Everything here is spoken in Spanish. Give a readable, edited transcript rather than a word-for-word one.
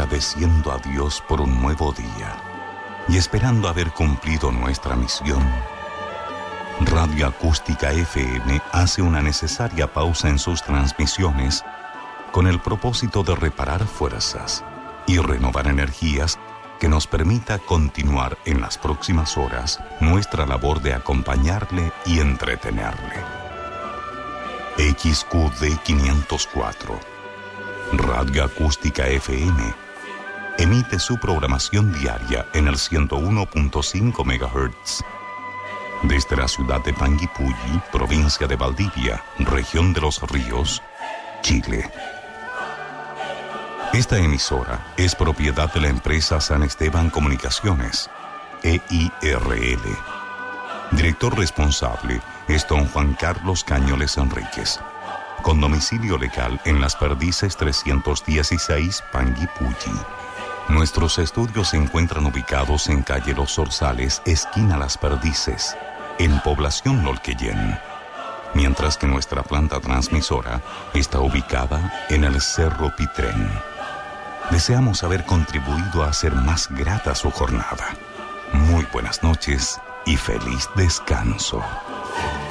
agradeciendo a Dios por un nuevo día y esperando haber cumplido nuestra misión, Radio Acústica FM hace una necesaria pausa en sus transmisiones con el propósito de reparar fuerzas y renovar energías que nos permita continuar en las próximas horas nuestra labor de acompañarle y entretenerle. XQD 504, Radio Acústica FM, emite su programación diaria en el 101.5 MHz. Desde la ciudad de Panguipulli, provincia de Valdivia, región de Los Ríos, Chile. Esta emisora es propiedad de la empresa San Esteban Comunicaciones, EIRL. Director responsable es don Juan Carlos Cañoles Enríquez, con domicilio legal en Las Perdices 316, Panguipulli. Nuestros estudios se encuentran ubicados en calle Los Zorzales, esquina Las Perdices, en población Lolquellén, mientras que nuestra planta transmisora está ubicada en el Cerro Pitrén. Deseamos haber contribuido a hacer más grata su jornada. Muy buenas noches y feliz descanso.